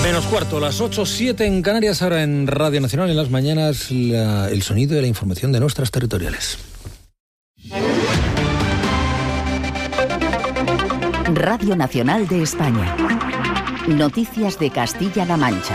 Menos cuarto, las 8:07 en Canarias, ahora en Radio Nacional, en las mañanas, el sonido de la información de nuestras territoriales. Radio Nacional de España. Noticias de Castilla-La Mancha.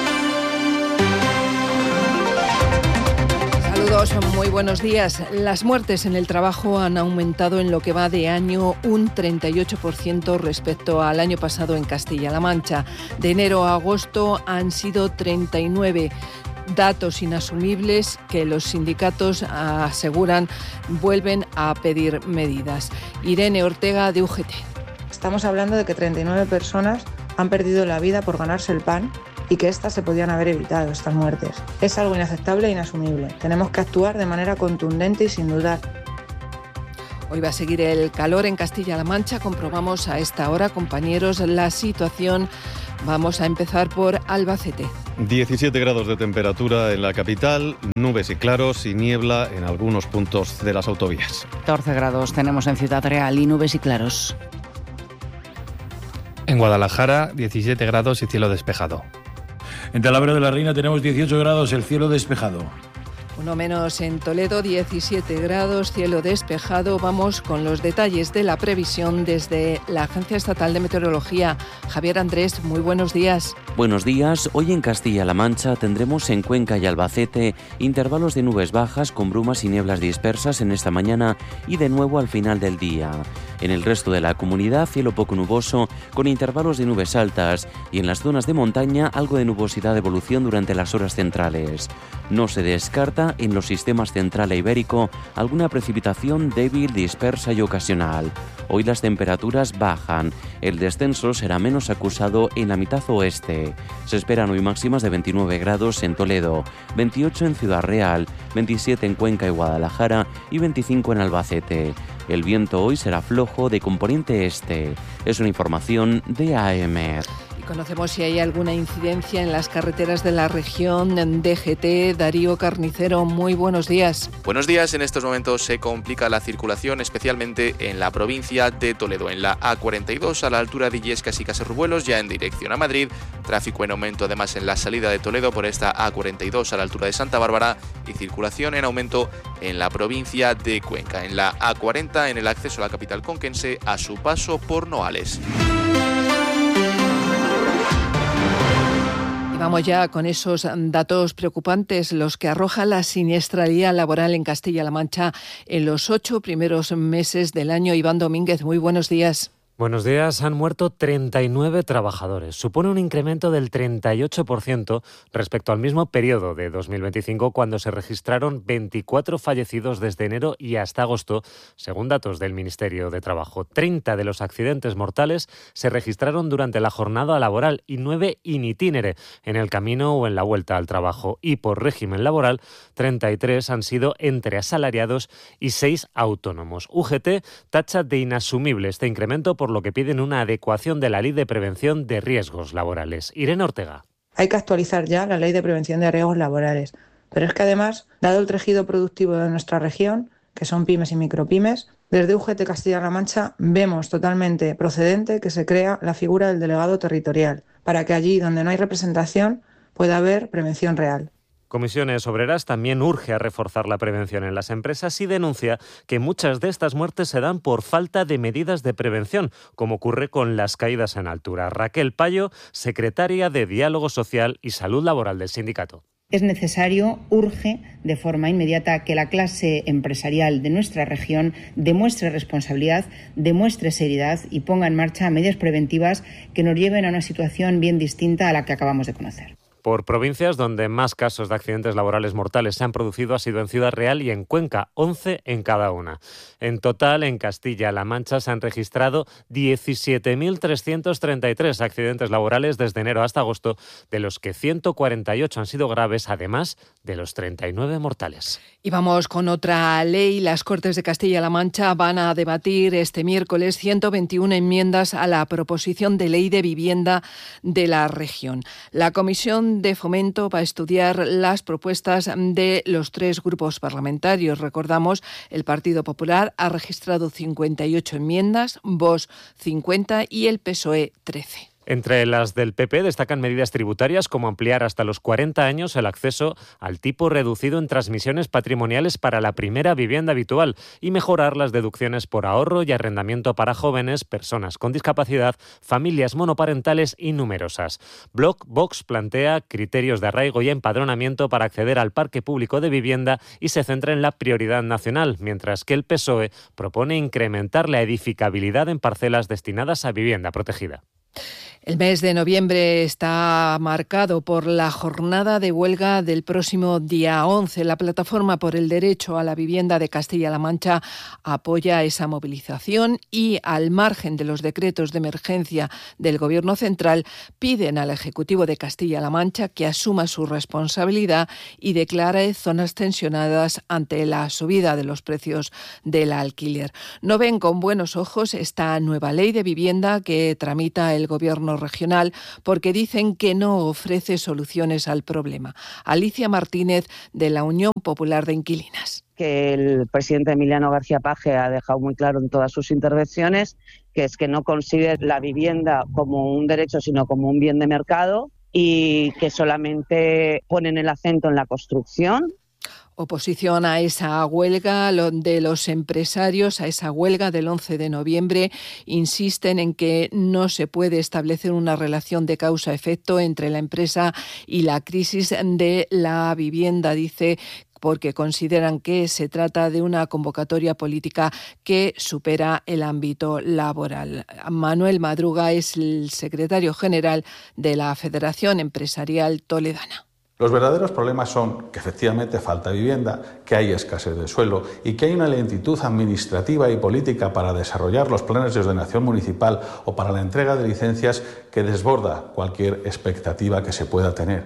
Saludos, muy buenos días. Las muertes en el trabajo han aumentado en lo que va de año un 38% respecto al año pasado en Castilla-La Mancha. De enero a agosto han sido 39. Datos inasumibles que los sindicatos aseguran vuelven a pedir medidas. Irene Ortega, de UGT. Estamos hablando de que 39 personas han perdido la vida por ganarse el pan y que estas se podían haber evitado, estas muertes. Es algo inaceptable e inasumible. Tenemos que actuar de manera contundente y sin dudar. Hoy va a seguir el calor en Castilla-La Mancha. Comprobamos a esta hora, compañeros, la situación. Vamos a empezar por Albacete. 17 grados de temperatura en la capital, nubes y claros y niebla en algunos puntos de las autovías. 14 grados tenemos en Ciudad Real y nubes y claros. En Guadalajara, 17 grados y cielo despejado. En Talavera de la Reina tenemos 18 grados, el cielo despejado. Uno menos en Toledo, 17 grados, cielo despejado. Vamos con los detalles de la previsión desde la Agencia Estatal de Meteorología. Javier Andrés, muy buenos días. Buenos días. Hoy en Castilla-La Mancha tendremos en Cuenca y Albacete intervalos de nubes bajas con brumas y nieblas dispersas en esta mañana y de nuevo al final del día. En el resto de la comunidad, cielo poco nuboso con intervalos de nubes altas y en las zonas de montaña algo de nubosidad de evolución durante las horas centrales. No se descarta en los sistemas central e ibérico alguna precipitación débil, dispersa y ocasional. Hoy las temperaturas bajan. El descenso será menos acusado en la mitad oeste. Se esperan hoy máximas de 29 grados en Toledo, 28 en Ciudad Real, 27 en Cuenca y Guadalajara y 25 en Albacete. El viento hoy será flojo de componente este. Es una información de AEMET. Conocemos si hay alguna incidencia en las carreteras de la región. DGT, Darío Carnicero, muy buenos días. Buenos días. En estos momentos se complica la circulación, especialmente en la provincia de Toledo. En la A42, a la altura de Illescas y Caserrubuelos, ya en dirección a Madrid. Tráfico en aumento además en la salida de Toledo por esta A42 a la altura de Santa Bárbara. Y circulación en aumento en la provincia de Cuenca. En la A40, en el acceso a la capital conquense, a su paso por Noales. Vamos ya con esos datos preocupantes, los que arroja la siniestralidad laboral en Castilla-La Mancha en los 8 primeros meses del año. Iván Domínguez, muy buenos días. Buenos días. Han muerto 39 trabajadores. Supone un incremento del 38% respecto al mismo periodo de 2025, cuando se registraron 24 fallecidos desde enero y hasta agosto, según datos del Ministerio de Trabajo. 30 de los accidentes mortales se registraron durante la jornada laboral y 9 in itinere, en el camino o en la vuelta al trabajo. Y por régimen laboral, 33 han sido entre asalariados y 6 autónomos. UGT tacha de inasumible este incremento, por lo que piden una adecuación de la Ley de Prevención de Riesgos Laborales. Irene Ortega. Hay que actualizar ya la Ley de Prevención de Riesgos Laborales, pero es que además, dado el tejido productivo de nuestra región, que son pymes y micropymes, desde UGT Castilla-La Mancha vemos totalmente procedente que se crea la figura del delegado territorial, para que allí donde no hay representación pueda haber prevención real. Comisiones Obreras también urge a reforzar la prevención en las empresas y denuncia que muchas de estas muertes se dan por falta de medidas de prevención, como ocurre con las caídas en altura. Raquel Payo, secretaria de Diálogo Social y Salud Laboral del sindicato. Es necesario, urge de forma inmediata que la clase empresarial de nuestra región demuestre responsabilidad, demuestre seriedad y ponga en marcha medidas preventivas que nos lleven a una situación bien distinta a la que acabamos de conocer. Por provincias, donde más casos de accidentes laborales mortales se han producido ha sido en Ciudad Real y en Cuenca, 11 en cada una. En total, en Castilla-La Mancha se han registrado 17.333 accidentes laborales desde enero hasta agosto, de los que 148 han sido graves, además de los 39 mortales. Y vamos con otra ley. Las Cortes de Castilla-La Mancha van a debatir este miércoles 121 enmiendas a la proposición de ley de vivienda de la región. La Comisión de Fomento va a estudiar las propuestas de los 3 grupos parlamentarios. Recordamos, el Partido Popular ha registrado 58 enmiendas, Vox 50 y el PSOE 13. Entre las del PP destacan medidas tributarias como ampliar hasta los 40 años el acceso al tipo reducido en transmisiones patrimoniales para la primera vivienda habitual y mejorar las deducciones por ahorro y arrendamiento para jóvenes, personas con discapacidad, familias monoparentales y numerosas. Vox plantea criterios de arraigo y empadronamiento para acceder al parque público de vivienda y se centra en la prioridad nacional, mientras que el PSOE propone incrementar la edificabilidad en parcelas destinadas a vivienda protegida. El mes de noviembre está marcado por la jornada de huelga del próximo día 11. La Plataforma por el Derecho a la Vivienda de Castilla-La Mancha apoya esa movilización y, al margen de los decretos de emergencia del Gobierno central, piden al Ejecutivo de Castilla-La Mancha que asuma su responsabilidad y declare zonas tensionadas ante la subida de los precios del alquiler. No ven con buenos ojos esta nueva ley de vivienda que tramita el Gobierno regional porque dicen que no ofrece soluciones al problema. Alicia Martínez, de la Unión Popular de Inquilinas. Que el presidente Emiliano García Paje ha dejado muy claro en todas sus intervenciones, que es que no consigue la vivienda como un derecho, sino como un bien de mercado, y que solamente ponen el acento en la construcción. Oposición a esa huelga de los empresarios, a esa huelga del 11 de noviembre, insisten en que no se puede establecer una relación de causa-efecto entre la empresa y la crisis de la vivienda, dice, porque consideran que se trata de una convocatoria política que supera el ámbito laboral. Manuel Madruga es el secretario general de la Federación Empresarial Toledana. Los verdaderos problemas son que efectivamente falta vivienda, que hay escasez de suelo y que hay una lentitud administrativa y política para desarrollar los planes de ordenación municipal o para la entrega de licencias que desborda cualquier expectativa que se pueda tener.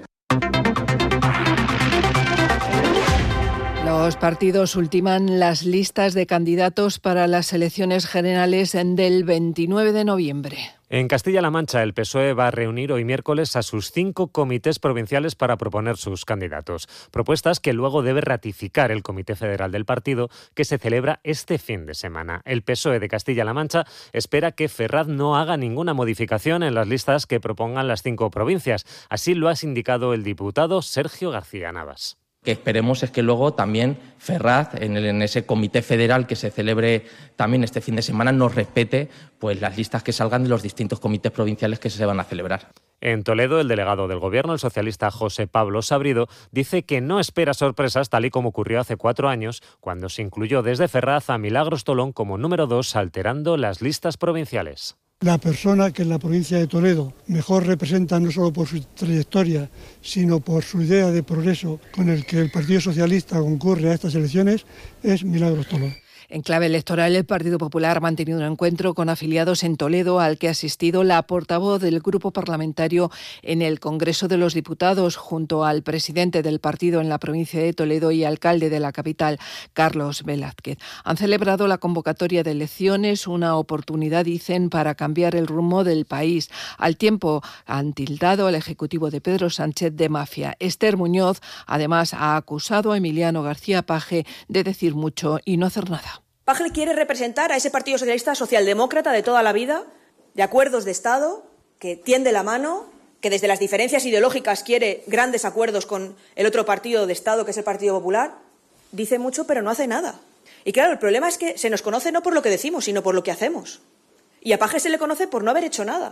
Los partidos ultiman las listas de candidatos para las elecciones generales del 29 de noviembre. En Castilla-La Mancha, el PSOE va a reunir hoy miércoles a sus 5 comités provinciales para proponer sus candidatos. Propuestas que luego debe ratificar el Comité Federal del partido, que se celebra este fin de semana. El PSOE de Castilla-La Mancha espera que Ferraz no haga ninguna modificación en las listas que propongan las 5 provincias. Así lo ha indicado el diputado Sergio García Navas. Que esperemos es que luego también Ferraz, en ese comité federal que se celebre también este fin de semana, nos respete pues las listas que salgan de los distintos comités provinciales que se van a celebrar. En Toledo, el delegado del Gobierno, el socialista José Pablo Sabrido, dice que no espera sorpresas tal y como ocurrió hace 4 años, cuando se incluyó desde Ferraz a Milagros Tolón como número 2, alterando las listas provinciales. La persona que en la provincia de Toledo mejor representa no solo por su trayectoria, sino por su idea de progreso con el que el Partido Socialista concurre a estas elecciones es Milagros Tolón. En clave electoral, el Partido Popular ha mantenido un encuentro con afiliados en Toledo al que ha asistido la portavoz del grupo parlamentario en el Congreso de los Diputados, junto al presidente del partido en la provincia de Toledo y alcalde de la capital, Carlos Velázquez. Han celebrado la convocatoria de elecciones, una oportunidad, dicen, para cambiar el rumbo del país. Al tiempo, han tildado al Ejecutivo de Pedro Sánchez de mafia. Esther Muñoz, además, ha acusado a Emiliano García Paje de decir mucho y no hacer nada. Paje quiere representar a ese Partido Socialista socialdemócrata de toda la vida, de acuerdos de Estado, que tiende la mano, que desde las diferencias ideológicas quiere grandes acuerdos con el otro partido de Estado, que es el Partido Popular. Dice mucho, pero no hace nada. Y claro, el problema es que se nos conoce no por lo que decimos, sino por lo que hacemos. Y a Paje se le conoce por no haber hecho nada.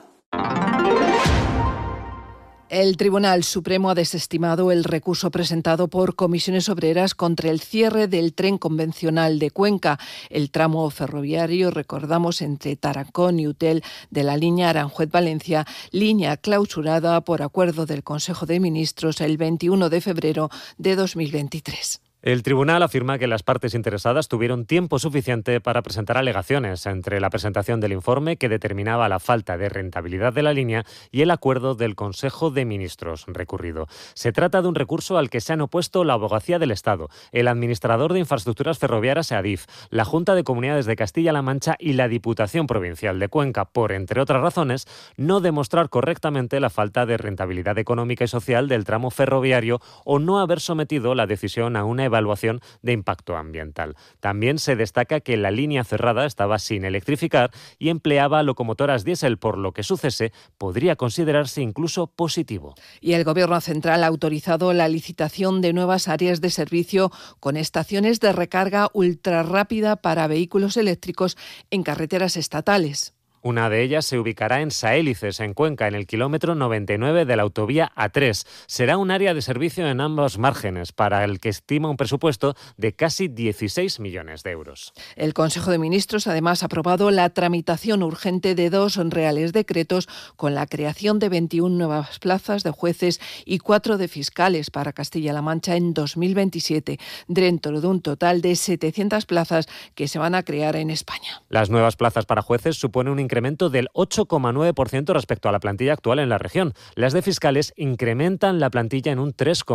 El Tribunal Supremo ha desestimado el recurso presentado por Comisiones Obreras contra el cierre del tren convencional de Cuenca, el tramo ferroviario, recordamos, entre Tarancón y Utel de la línea Aranjuez-Valencia, línea clausurada por acuerdo del Consejo de Ministros el 21 de febrero de 2023. El tribunal afirma que las partes interesadas tuvieron tiempo suficiente para presentar alegaciones entre la presentación del informe que determinaba la falta de rentabilidad de la línea y el acuerdo del Consejo de Ministros recurrido. Se trata de un recurso al que se han opuesto la Abogacía del Estado, el Administrador de Infraestructuras Ferroviarias ADIF, la Junta de Comunidades de Castilla-La Mancha y la Diputación Provincial de Cuenca, por, entre otras razones, no demostrar correctamente la falta de rentabilidad económica y social del tramo ferroviario o no haber sometido la decisión a una evaluación evaluación de impacto ambiental. También se destaca que la línea cerrada estaba sin electrificar y empleaba locomotoras diésel, por lo que su cese podría considerarse incluso positivo. Y el Gobierno central ha autorizado la licitación de nuevas áreas de servicio con estaciones de recarga ultrarrápida para vehículos eléctricos en carreteras estatales. Una de ellas se ubicará en Saélices, en Cuenca, en el kilómetro 99 de la autovía A3. Será un área de servicio en ambos márgenes, para el que estima un presupuesto de casi 16 millones de euros. El Consejo de Ministros, además, ha aprobado la tramitación urgente de 2 reales decretos con la creación de 21 nuevas plazas de jueces y 4 de fiscales para Castilla-La Mancha en 2027, dentro de un total de 700 plazas que se van a crear en España. Las nuevas plazas para jueces suponen un incremento del 8,9% respecto a la plantilla actual en la región. Las de fiscales incrementan la plantilla en un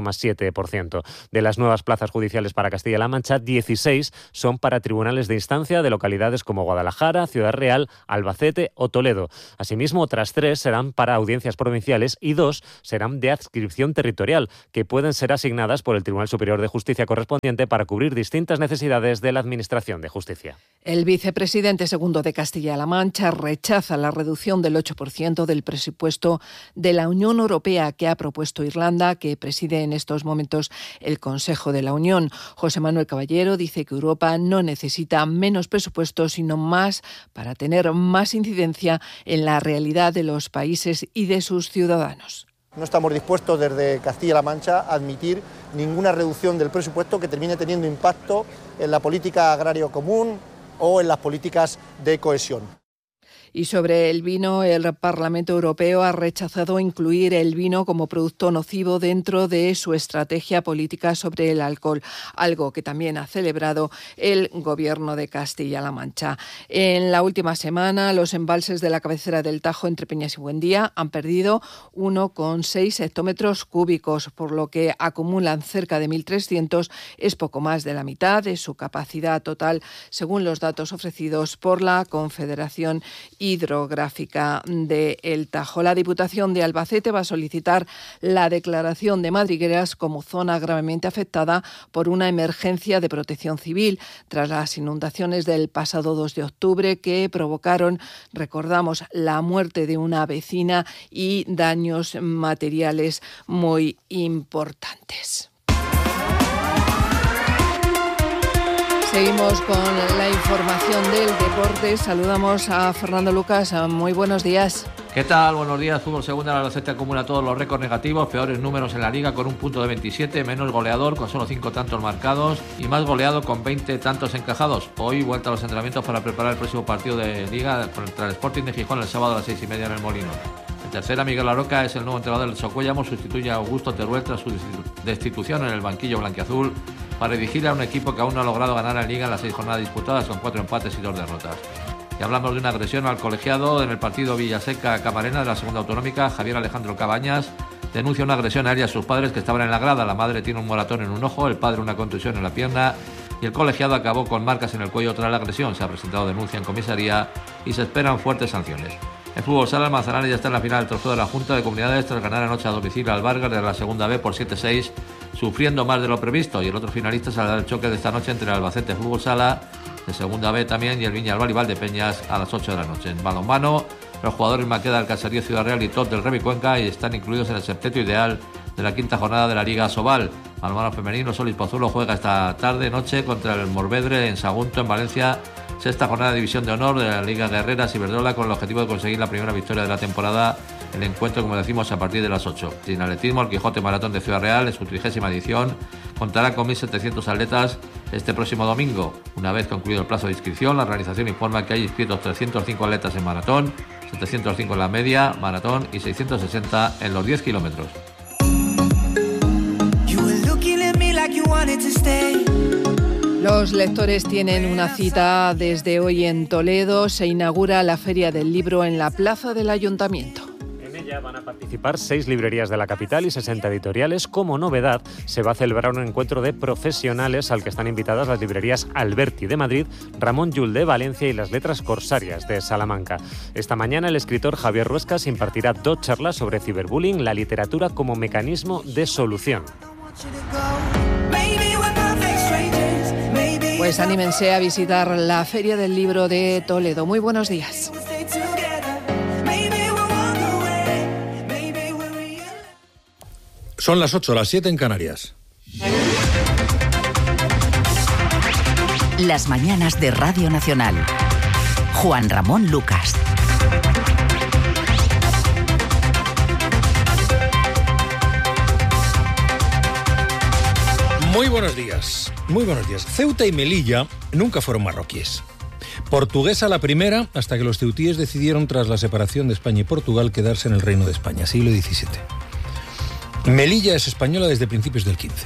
3,7%. De las nuevas plazas judiciales para Castilla-La Mancha, 16 son para tribunales de instancia de localidades como Guadalajara, Ciudad Real, Albacete o Toledo. Asimismo, otras 3 serán para audiencias provinciales y 2 serán de adscripción territorial, que pueden ser asignadas por el Tribunal Superior de Justicia correspondiente para cubrir distintas necesidades de la Administración de Justicia. El vicepresidente segundo de Castilla-La Mancha rechaza la reducción del 8% del presupuesto de la Unión Europea que ha propuesto Irlanda, que preside en estos momentos el Consejo de la Unión. José Manuel Caballero dice que Europa no necesita menos presupuesto, sino más, para tener más incidencia en la realidad de los países y de sus ciudadanos. No estamos dispuestos desde Castilla-La Mancha a admitir ninguna reducción del presupuesto que termine teniendo impacto en la política agraria común o en las políticas de cohesión. Y sobre el vino, el Parlamento Europeo ha rechazado incluir el vino como producto nocivo dentro de su estrategia política sobre el alcohol, algo que también ha celebrado el Gobierno de Castilla-La Mancha. En la última semana, los embalses de la cabecera del Tajo entre Peñas y Buendía han perdido 1,6 hectómetros cúbicos, por lo que acumulan cerca de 1.300, es poco más de la mitad de su capacidad total, según los datos ofrecidos por la Confederación Hidrográfica de El Tajo. La Diputación de Albacete va a solicitar la declaración de Madrigueras como zona gravemente afectada por una emergencia de protección civil tras las inundaciones del pasado 2 de octubre que provocaron, recordamos, la muerte de una vecina y daños materiales muy importantes. Seguimos con la información del deporte. Saludamos a Fernando Lucas. Muy buenos días. ¿Qué tal? Buenos días. Fútbol segunda, el Albacete acumula todos los récords negativos, peores números en la liga con un punto de 27, menos goleador con solo 5 tantos marcados y más goleado con 20 tantos encajados. Hoy vuelta a los entrenamientos para preparar el próximo partido de liga contra el Sporting de Gijón el sábado a las 6:30 en el Molino. En tercera, Miguel Larroca es el nuevo entrenador del Socuéllamo, sustituye a Augusto Teruel tras su destitución en el banquillo blanquiazul para dirigir a un equipo que aún no ha logrado ganar en liga en las 6 jornadas disputadas con 4 empates y 2 derrotas. Y hablamos de una agresión al colegiado en el partido Villaseca-Camarena de la segunda autonómica. Javier Alejandro Cabañas denuncia una agresión aérea a sus padres que estaban en la grada. La madre tiene un moratón en un ojo, el padre una contusión en la pierna y el colegiado acabó con marcas en el cuello tras la agresión. Se ha presentado denuncia en comisaría y se esperan fuertes sanciones. En fútbol sala, el Manzanares ya está en la final del trofeo de la Junta de Comunidades tras ganar anoche a domicilio al Vargas de la segunda B por 7-6, sufriendo más de lo previsto. Y el otro finalista será el choque de esta noche entre el Albacete Fútbol Sala de segunda B también y el Viñalbal y Valdepeñas a las 8 de la noche. En balonmano, los jugadores Maqueda del Caserío Ciudad Real y Tot del Remy Cuenca y están incluidos en el septeto ideal de la quinta jornada de la Liga Sobal. Balonmano femenino, Solís Pozuelo juega esta noche contra el Morvedre en Sagunto, en Valencia. Sexta jornada de división de honor de la Liga Guerreras Iberdrola con el objetivo de conseguir la primera victoria de la temporada. El encuentro, como decimos, a partir de las 8. Sin atletismo, el Quijote Maratón de Ciudad Real en su 30ª edición contará con 1.700 atletas este próximo domingo. Una vez concluido el plazo de inscripción, la organización informa que hay inscritos 305 atletas en maratón, 705 en la media maratón y 660 en los 10 kilómetros. Los lectores tienen una cita desde hoy en Toledo. Se inaugura la Feria del Libro en la Plaza del Ayuntamiento. En ella van a participar 6 librerías de la capital y 60 editoriales. Como novedad, se va a celebrar un encuentro de profesionales al que están invitadas las librerías Alberti de Madrid, Ramón Llull de Valencia y las Letras Corsarias de Salamanca. Esta mañana el escritor Javier Ruescas impartirá 2 charlas sobre ciberbullying, la literatura como mecanismo de solución. Pues anímense a visitar la Feria del Libro de Toledo. Muy buenos días. Son las 8, las 7 en Canarias. Las mañanas de Radio Nacional. Juan Ramón Lucas. Muy buenos días, muy buenos días. Ceuta y Melilla nunca fueron marroquíes. Portuguesa la primera, hasta que los ceutíes decidieron, tras la separación de España y Portugal, quedarse en el Reino de España, siglo XVII. Melilla es española desde principios del XV.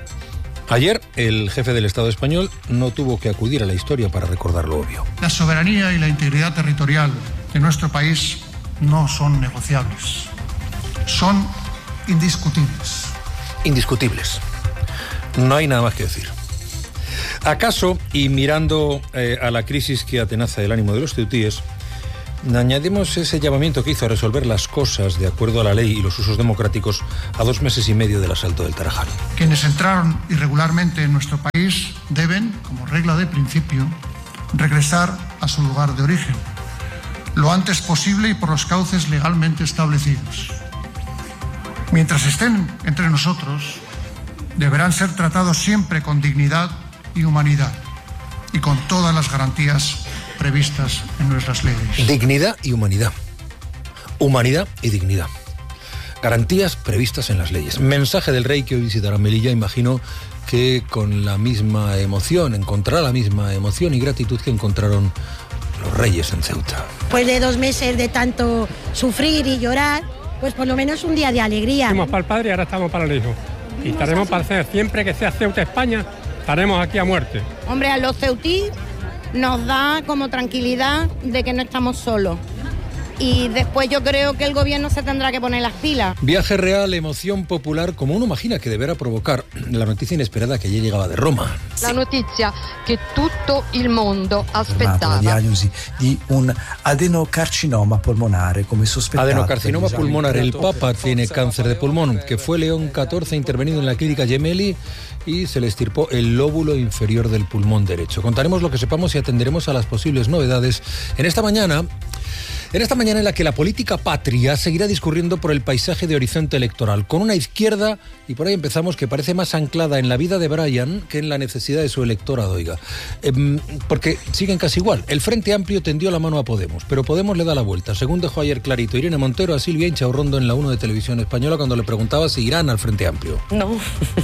Ayer, el jefe del Estado español no tuvo que acudir a la historia para recordar lo obvio. La soberanía y la integridad territorial de nuestro país no son negociables. Son indiscutibles. Indiscutibles. No hay nada más que decir. ¿Acaso, y mirando a la crisis que atenaza el ánimo de los ceutíes, añadimos ese llamamiento que hizo a resolver las cosas de acuerdo a la ley y los usos democráticos a 2 meses y medio del asalto del Tarajal? Quienes entraron irregularmente en nuestro país deben, como regla de principio, regresar a su lugar de origen, lo antes posible y por los cauces legalmente establecidos. Mientras estén entre nosotros, deberán ser tratados siempre con dignidad y humanidad y con todas las garantías previstas en nuestras leyes. Dignidad y humanidad. Humanidad y dignidad. Garantías previstas en las leyes. Mensaje del rey que hoy visitará Melilla, imagino que con la misma emoción, encontrará la misma emoción y gratitud que encontraron los reyes en Ceuta. Después de 2 meses de tanto sufrir y llorar, pues por lo menos un día de alegría. Fuimos para el padre y ahora estamos para el hijo. Y estaremos para hacer, siempre que sea Ceuta, España, estaremos aquí a muerte. Hombre, a los ceutí nos da como tranquilidad de que no estamos solos. Y después yo creo que el gobierno se tendrá que poner las pilas. Viaje real, emoción popular, como uno imagina que deberá provocar la noticia inesperada que ayer llegaba de Roma. La notizia che tutto il mondo aspettava. La diagnosi di un adenocarcinoma polmonare come sospettato. Adenocarcinoma pulmonar. El Papa tiene cáncer de pulmón, que fue León XIV intervenido en la clínica Gemelli y se le extirpó el lóbulo inferior del pulmón derecho. Contaremos lo que sepamos y atenderemos a las posibles novedades en esta mañana en la que la política patria seguirá discurriendo por el paisaje de horizonte electoral, con una izquierda, y por ahí empezamos, que parece más anclada en la vida de Brian que en la necesidad de su electorado, oiga. Porque siguen casi igual. El Frente Amplio tendió la mano a Podemos, pero Podemos le da la vuelta, según dejó ayer clarito Irene Montero a Silvia Inchaurrondo en la 1 de Televisión Española cuando le preguntaba si irán al Frente Amplio. No.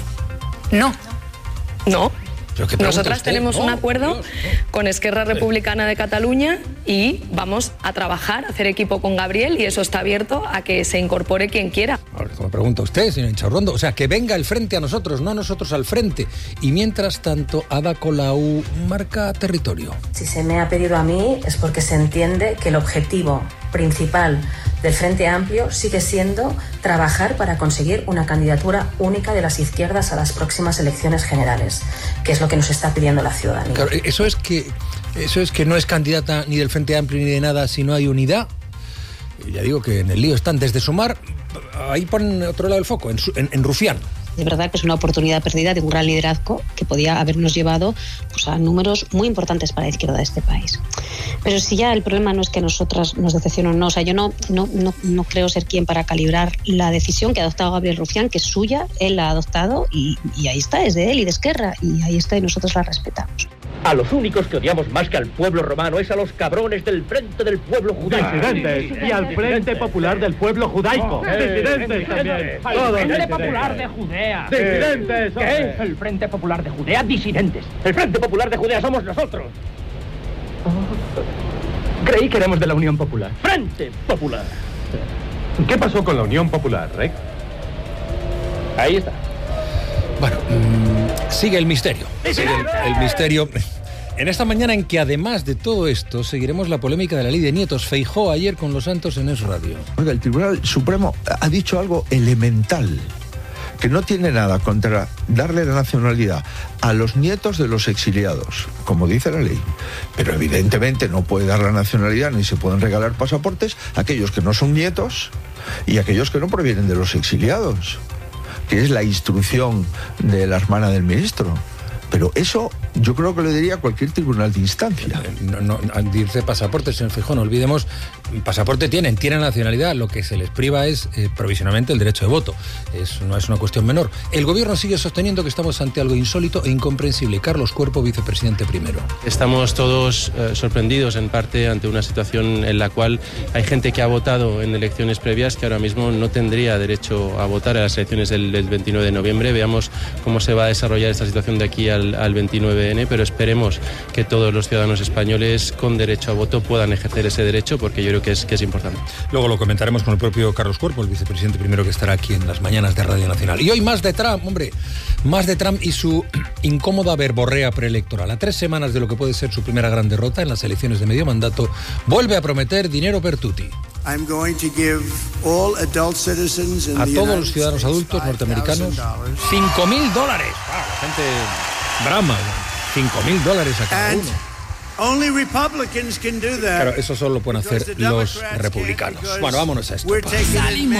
Nosotras tenemos un acuerdo con Esquerra Republicana de Cataluña y vamos a trabajar, a hacer equipo con Gabriel, y eso está abierto a que se incorpore quien quiera. Ahora, como pregunta usted, señor Inchaurrondo, o sea, que venga el Frente a nosotros, no nosotros al Frente. Y mientras tanto, Ada Colau marca territorio. Si se me ha pedido a mí es porque se entiende que el objetivo principal del Frente Amplio sigue siendo trabajar para conseguir una candidatura única de las izquierdas a las próximas elecciones generales, que es lo que nos está pidiendo la ciudadanía. Claro, eso es que no es candidata ni del Frente Amplio ni de nada si no hay unidad. Ya digo que en el lío están desde Sumar, ahí ponen otro lado del foco, en Rufián. De verdad que es una oportunidad perdida de un gran liderazgo que podía habernos llevado pues, a números muy importantes para la izquierda de este país. Pero si ya el problema no es que nosotras nos decepcionen o no, o sea, yo no creo ser quien para calibrar la decisión que ha adoptado Gabriel Rufián, que es suya, él la ha adoptado y ahí está, es de él y de Esquerra, y ahí está y nosotros la respetamos. A los únicos que odiamos más que al pueblo romano es a los cabrones del Frente del Pueblo Judaico. Disidentes. Y al Frente Popular del Pueblo Judaico. Disidentes también. El Frente Popular de Judea. Disidentes. ¿Qué? El Frente Popular de Judea, disidentes. El Frente Popular de Judea somos nosotros. Creí que éramos de la Unión Popular. Frente Popular. ¿Qué pasó con la Unión Popular, Rey? Ahí está. Bueno, sigue el misterio. Sigue el misterio. En esta mañana en que además de todo esto seguiremos la polémica de la ley de nietos. Feijóo ayer con Los Santos en Es Radio. El Tribunal Supremo ha dicho algo elemental, que no tiene nada contra darle la nacionalidad a los nietos de los exiliados, como dice la ley. Pero evidentemente no puede dar la nacionalidad ni se pueden regalar pasaportes a aquellos que no son nietos y a aquellos que no provienen de los exiliados, que es la instrucción de la hermana del ministro. Pero eso yo creo que lo diría cualquier tribunal de instancia. No, dice pasaporte, señor Feijóo, no olvidemos, pasaporte tienen nacionalidad, lo que se les priva es provisionalmente el derecho de voto. No es una cuestión menor. El gobierno sigue sosteniendo que estamos ante algo insólito e incomprensible. Carlos Cuerpo, vicepresidente primero. Estamos todos sorprendidos en parte ante una situación en la cual hay gente que ha votado en elecciones previas que ahora mismo no tendría derecho a votar a las elecciones del 29 de noviembre. Veamos cómo se va a desarrollar esta situación de aquí al 29N, pero esperemos que todos los ciudadanos españoles con derecho a voto puedan ejercer ese derecho, porque yo creo que es importante. Luego lo comentaremos con el propio Carlos Cuerpo, el vicepresidente primero, que estará aquí en las mañanas de Radio Nacional. Y hoy más de Trump, más de Trump y su incómoda verborrea preelectoral. A 3 semanas de lo que puede ser su primera gran derrota en las elecciones de medio mandato, vuelve a prometer dinero per tutti. A todos los ciudadanos adultos norteamericanos, $5.000. La gente brama, $5.000 a cada uno. Claro, eso solo lo pueden hacer los republicanos. Bueno, vámonos a esto.